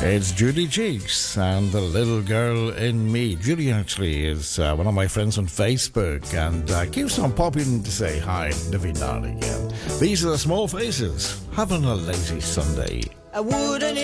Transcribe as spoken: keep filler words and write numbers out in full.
It's Judy Cheeks and The Little Girl in Me. Judy actually is uh, one of my friends on Facebook and uh, keeps on popping to say hi every now and again. These are the Small Faces, having a lazy Sunday. I wouldn't